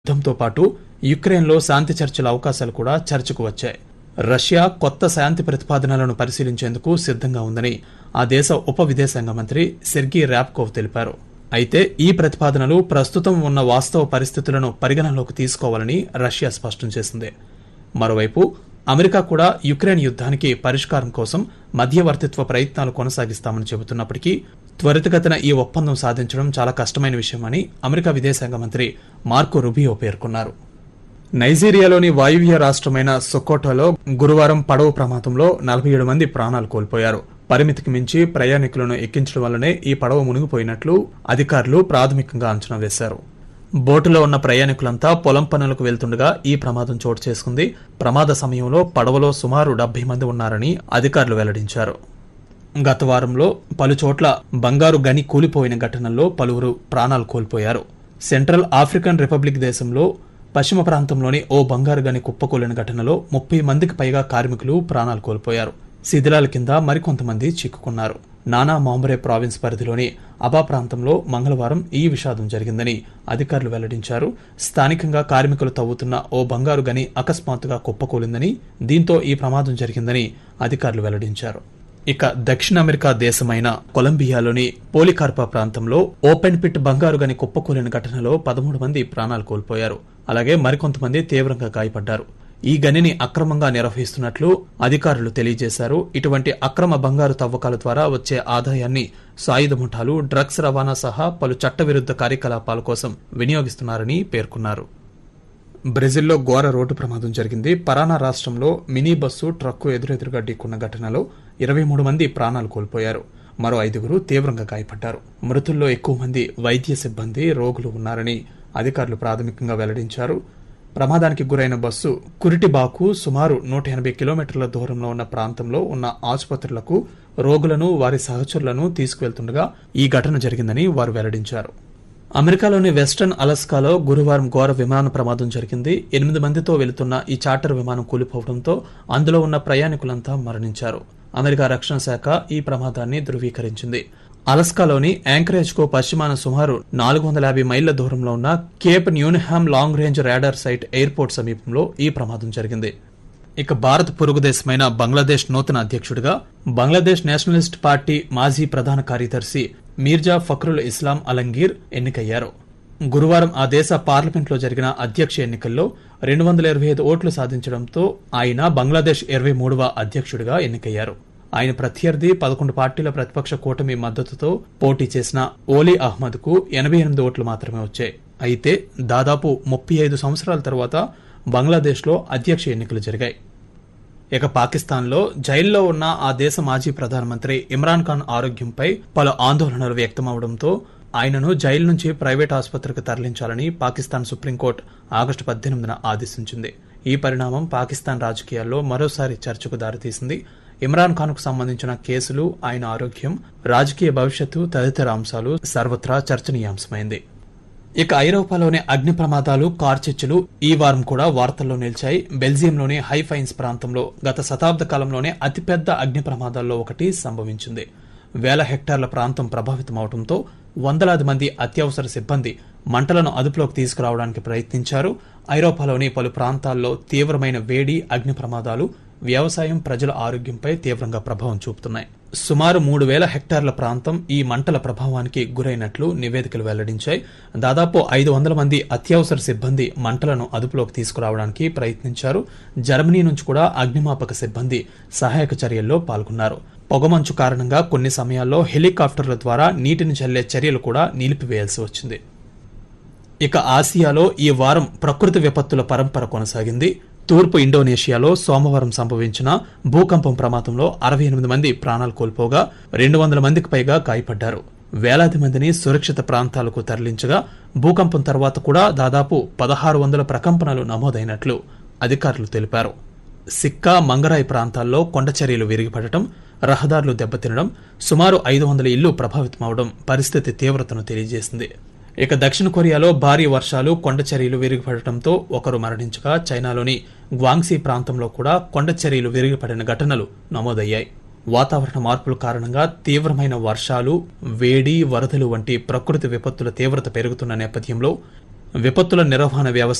యుద్ధంతో పాటు యుక్రెయిన్లో శాంతి చర్చల అవకాశాలు కూడా చర్చకు వచ్చాయి. రష్యా కొత్త శాంతి ప్రతిపాదనలను పరిశీలించేందుకు సిద్ధంగా ఉందని ఆ దేశ ఉప విదేశాంగ మంత్రి సెర్గీ ర్యాబ్కోవ్ తెలిపారు. అయితే ఈ ప్రతిపాదనలు ప్రస్తుతం ఉన్న వాస్తవ పరిస్థితులను పరిగణనలోకి తీసుకోవాలని రష్యా స్పష్టం చేసింది. మరోవైపు అమెరికా కూడా యుక్రెయిన్ యుద్ధానికి పరిష్కారం కోసం మధ్యవర్తిత్వ ప్రయత్నాలు కొనసాగిస్తామని చెబుతున్నప్పటికీ త్వరితగతిన ఈ ఒప్పందం సాధించడం చాలా కష్టమైన విషయమని అమెరికా విదేశాంగ మంత్రి మార్కో రుబియో పేర్కొన్నారు. నైజీరియాలోని వాయువ్య రాష్ట్రమైన సొకోటోలో గురువారం పడవ ప్రమాదంలో 47 మంది ప్రాణాలు కోల్పోయారు. పరిమితికి మించి ప్రయాణికులను ఎక్కించడం వల్లనే ఈ పడవ మునిగిపోయినట్లు అధికారులు ప్రాథమికంగా అంచనా వేశారు. బోటులో ఉన్న ప్రయాణికులంతా పొలం పనులకు వెళ్తుండగా ఈ ప్రమాదం చోటు చేసుకుంది. ప్రమాద సమయంలో పడవలో సుమారు 70 మంది ఉన్నారని అధికారులు వెల్లడించారు. గత వారంలో పలుచోట్ల బంగారు గని కూలిపోయిన ఘటనల్లో పలువురు ప్రాణాలు కోల్పోయారు. సెంట్రల్ ఆఫ్రికన్ రిపబ్లిక్ దేశంలో పశ్చిమ ప్రాంతంలోని ఓ బంగారు గని కుప్పకూలిన ఘటనలో 30 మందికి పైగా కార్మికులు ప్రాణాలు కోల్పోయారు. శిథిలాల కింద మరికొంతమంది చిక్కుకున్నారు. నానా మాంబరే ప్రావిన్స్ పరిధిలోని అబా ప్రాంతంలో మంగళవారం ఈ విషాదం జరిగిందని అధికారులు వెల్లడించారు. స్థానికంగా కార్మికులు తవ్వుతున్న ఓ బంగారు గని అకస్మాత్తుగా కుప్పకూలిందని, దీంతో ఈ ప్రమాదం జరిగిందని అధికారులు వెల్లడించారు. ఇక దక్షిణ అమెరికా దేశమైన కొలంబియాలోని పోలికార్పా ప్రాంతంలో ఓపెన్ పిట్ బంగారు గని కుప్పకూలిన ఘటనలో 13 మంది ప్రాణాలు కోల్పోయారు. అలాగే మరికొంతమంది తీవ్రంగా గాయపడ్డారు. ఈ గనిని అక్రమంగా నిర్వహిస్తున్నట్లు అధికారులు తెలియజేశారు. ఇటువంటి అక్రమ బంగారు తవ్వకాల ద్వారా వచ్చే ఆదాయాన్ని సాయుధ ముఠాలు, డ్రగ్స్ రవాణా సహా పలు చట్టవిరుద్ధ కార్యకలాపాల కోసం వినియోగిస్తున్నారని పేర్కొన్నారు. బ్రెజిల్లో ఘోర రోడ్డు ప్రమాదం జరిగింది. పరానా రాష్ట్రంలో మినీ బస్సు ట్రక్కు ఎదురెదురుగా ఢీకొన్న ఘటనలో 23 మంది ప్రాణాలు కోల్పోయారు. మరో 5గురు తీవ్రంగా గాయపడ్డారు. మృతుల్లో ఎక్కువ మంది వైద్య సిబ్బంది, రోగులు ఉన్నారని అధికారులు ప్రాథమికంగా వెల్లడించారు. ప్రమాదానికి గురైన బస్సు కురిటిబాకు సుమారు 180 కిలోమీటర్ల దూరంలో ఉన్న ప్రాంతంలో ఉన్న ఆసుపత్రులకు రోగులను, వారి సహచరులను తీసుకువెళ్తుండగా ఈ ఘటన జరిగిందని వారు వెల్లడించారు. అమెరికాలోని వెస్టర్న్ అలాస్కాలో గురువారం ఘోర విమాన ప్రమాదం జరిగింది. 8 మందితో వెళుతున్న ఈ చార్టర్ విమానం కూలిపోవడంతో అందులో ఉన్న ప్రయాణికులంతా మరణించారు. అమెరికా రక్షణ శాఖ ఈ ప్రమాదాన్ని ధృవీకరించింది. అలాస్కాలోని యాంకరేజ్ కు పశ్చిమాన సుమారు 450 మైళ్ల దూరంలో ఉన్న Cape న్యూన్హామ్ long range radar site airport సమీపంలో ఈ ప్రమాదం జరిగింది. ఇక భారత్ పొరుగు దేశమైన బంగ్లాదేశ్ నూతన అధ్యక్షుడిగా బంగ్లాదేశ్ నేషనలిస్ట్ పార్టీ మాజీ ప్రధాన కార్యదర్శి మీర్జా ఫక్రుల్ ఇస్లాం అలంగీర్ ఎన్నికయ్యారు. గురువారం ఆ దేశ పార్లమెంట్లో జరిగిన అధ్యక్ష ఎన్నికల్లో 225 ఓట్లు సాధించడంతో ఆయన బంగ్లాదేశ్ 23వ అధ్యక్షుడిగా ఎన్నికయ్యారు. ఆయన ప్రత్యర్థి 11 పార్టీల ప్రతిపక్ష కూటమి మద్దతుతో పోటీ చేసిన ఓలీ అహ్మద్ కు 88 ఓట్లు మాత్రమే వచ్చాయి. అయితే దాదాపు 35 సంవత్సరాల తర్వాత బంగ్లాదేశ్లో అధ్యక్ష ఎన్నికలు జరిగాయి. ఇక పాకిస్తాన్లో జైల్లో ఉన్న ఆ దేశ మాజీ ప్రధానమంత్రి ఇమ్రాన్ ఖాన్ ఆరోగ్యంపై పలు ఆందోళనలు వ్యక్తమవడంతో ఆయనను జైలు నుంచి ప్రైవేట్ ఆసుపత్రికి తరలించాలని పాకిస్తాన్ సుప్రీంకోర్టు ఆగస్టు 18న ఆదేశించింది. ఈ పరిణామం పాకిస్తాన్ రాజకీయాల్లో మరోసారి చర్చకు దారితీసింది. ఇమ్రాన్ ఖాన్ కు సంబంధించిన కేసులు, ఆయన ఆరోగ్యం, రాజకీయ భవిష్యత్తు తదితర అంశాలు సర్వత్రా చర్చనీయాంశమైంది. ఇక ఐరోపాలోని అగ్ని ప్రమాదాలు, కార్చిచ్చులు ఈ వారం కూడా వార్తల్లో నిలిచాయి. బెల్జియంలోని హైఫైన్స్ ప్రాంతంలో గత శతాబ్ద కాలంలోనే అతిపెద్ద అగ్ని ప్రమాదాల్లో ఒకటి సంభవించింది. వేల హెక్టార్ల ప్రాంతం ప్రభావితమవడంతో వందలాది మంది అత్యవసర సిబ్బంది మంటలను అదుపులోకి తీసుకురావడానికి ప్రయత్నించారు. ఐరోపాలోని పలు ప్రాంతాల్లో తీవ్రమైన వేడి, అగ్ని ప్రమాదాలు వ్యవసాయం, ప్రజల ఆరోగ్యంపై తీవ్రంగా ప్రభావం చూపుతున్నాయి. సుమారు 3000 హెక్టార్ల ప్రాంతం ఈ మంటల ప్రభావానికి గురైనట్లు నివేదికలు వెల్లడించాయి. దాదాపు 500 మంది అత్యవసర సిబ్బంది మంటలను అదుపులోకి తీసుకురావడానికి ప్రయత్నించారు. జర్మనీ నుంచి కూడా అగ్నిమాపక సిబ్బంది సహాయక చర్యల్లో పాల్గొన్నారు. పొగమంచు కారణంగా కొన్ని సమయాల్లో హెలికాప్టర్ల ద్వారా నీటిని చల్లే చర్యలు కూడా నిలిపివేయాల్సి వచ్చింది. ఇక ఆసియాలో ఈ వారం ప్రకృతి విపత్తుల పరంపర కొనసాగింది. తూర్పు ఇండోనేషియాలో సోమవారం సంభవించిన భూకంపం ప్రమాదంలో 68 మంది ప్రాణాలు కోల్పోగా 200 మందికి పైగా గాయపడ్డారు. వేలాది మందిని సురక్షిత ప్రాంతాలకు తరలించగా భూకంపం తర్వాత కూడా దాదాపు 1600 ప్రకంపనలు నమోదైనట్లు అధికారులు తెలిపారు. సిక్కా, మంగరాయ్ ప్రాంతాల్లో కొండచర్యలు విరిగిపడటం, రహదారులు దెబ్బతినడం, సుమారు 500 ఇళ్లు ప్రభావితమవడం పరిస్థితి తీవ్రతను తెలియజేసింది. ఇక దక్షిణ కొరియాలో భారీ వర్షాలు, కొండచర్యలు విరిగిపడటంతో ఒకరు మరణించగా చైనాలోని గ్వాంగ్సీ ప్రాంతంలో కూడా కొండచర్యలు విరిగిపడిన ఘటనలు నమోదయ్యాయి. వాతావరణ మార్పుల కారణంగా తీవ్రమైన వర్షాలు, వేడి, వరదలు వంటి ప్రకృతి విపత్తుల తీవ్రత పెరుగుతున్న నేపథ్యంలో విపత్తుల నిర్వహణ వ్యవస్థ